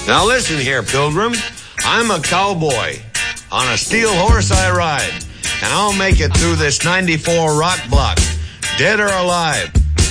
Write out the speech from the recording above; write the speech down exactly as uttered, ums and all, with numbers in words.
Now listen here, Pilgrim. I'm a cowboy. On a steel horse I ride. And I'll make it through this ninety-four rock block, dead or alive.